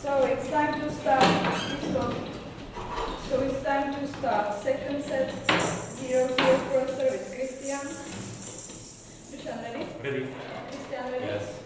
So it's time to start this one. So it's time to start second set 0-0 pro service. Christian? Christian ready? Ready. Christian ready? Yes.